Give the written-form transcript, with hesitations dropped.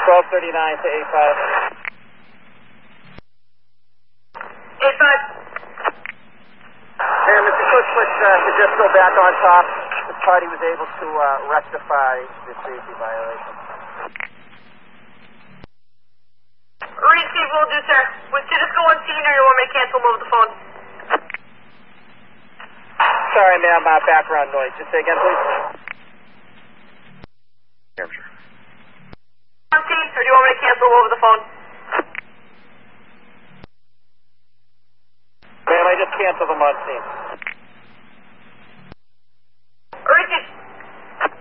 1239 to 85. 85. Hey, Mr. Cushman, could just go back on top. The party was able to rectify the safety violation. Receive will do, sir. Was Cisco on scene, or you want me to cancel over the phone? Sorry, ma'am, background noise. Just say again, please. Hampshire. On scene, or do you want me to cancel over the phone? Ma'am, I just canceled them on scene.